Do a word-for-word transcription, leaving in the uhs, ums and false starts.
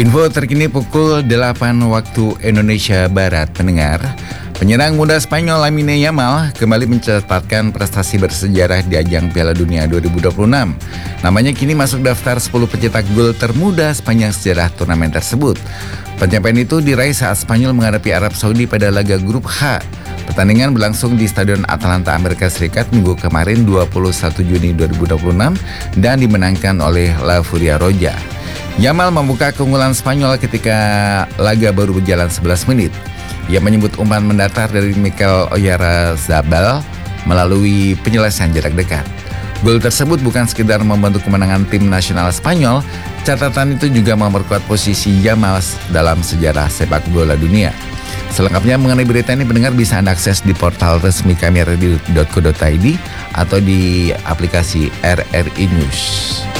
Info terkini pukul delapan waktu Indonesia Barat, pendengar. Penyerang muda Spanyol Lamine Yamal kembali mencatatkan prestasi bersejarah di ajang Piala Dunia dua ribu dua puluh enam. Namanya kini masuk daftar sepuluh pencetak gol termuda sepanjang sejarah turnamen tersebut. Pencapaian itu diraih saat Spanyol menghadapi Arab Saudi pada laga grup H. Pertandingan berlangsung di Stadion Atlanta, Amerika Serikat minggu kemarin dua puluh satu Juni dua ribu dua puluh enam dan dimenangkan oleh La Furia Roja. Yamal membuka keunggulan Spanyol ketika laga baru berjalan sebelas menit. Ia menyebut umpan mendatar dari Mikel Oyarzabal melalui penyelesaian jarak dekat. Gol tersebut bukan sekedar membantu kemenangan tim nasional Spanyol, catatan itu juga memperkuat posisi Yamal dalam sejarah sepak bola dunia. Selengkapnya mengenai berita ini, pendengar bisa Anda akses di portal resmi kami radio dot co dot i d atau di aplikasi R R I News.